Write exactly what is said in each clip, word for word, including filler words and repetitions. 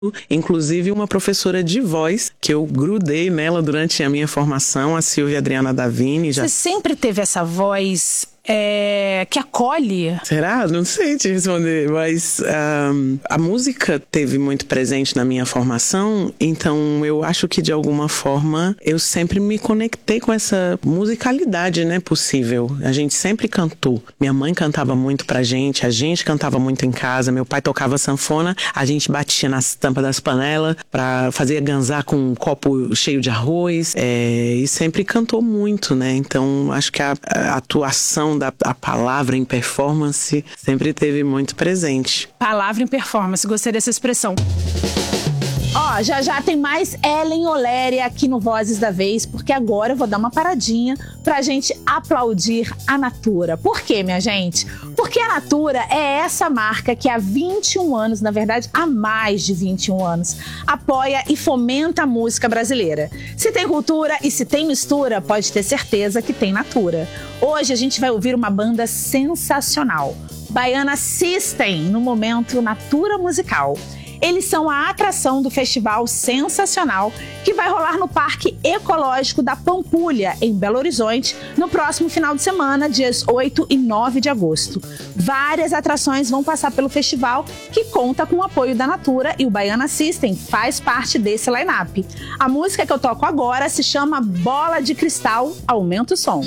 Inclusive uma professora de voz, que eu grudei nela durante a minha formação, a Silvia Adriana Davini. Já... Você sempre teve essa voz é, que acolhe? Será? Não sei te responder, mas um, a música teve muito presente na minha formação, então eu acho que de alguma forma eu sempre me conectei com essa musicalidade, né, possível. A gente sempre cantou. Minha mãe cantava muito pra gente, a gente cantava muito em casa, meu pai tocava sanfona, a gente batia nas tampas das panelas pra fazer ganzar com um copo cheio de arroz, é, e sempre cantou muito, né? Então acho que a, a atuação da a palavra em performance sempre teve muito presente. Palavra em performance, gostei dessa expressão. Ó, já já tem mais Ellen Oléria aqui no Vozes da Vez, porque agora eu vou dar uma paradinha pra gente aplaudir a Natura. Por quê, minha gente? Porque a Natura é essa marca que há vinte e um anos, na verdade há mais de vinte e um anos, apoia e fomenta a música brasileira. Se tem cultura e se tem mistura, pode ter certeza que tem Natura. Hoje a gente vai ouvir uma banda sensacional, Baiana System, no momento Natura Musical. Eles são a atração do festival sensacional que vai rolar no Parque Ecológico da Pampulha, em Belo Horizonte, no próximo final de semana, dias oito e nove de agosto. Várias atrações vão passar pelo festival, que conta com o apoio da Natura, e o Baiana System faz parte desse line-up. A música que eu toco agora se chama Bola de Cristal. Aumenta o som.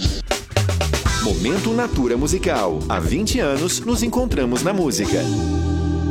Momento Natura Musical. Há vinte anos nos encontramos na música.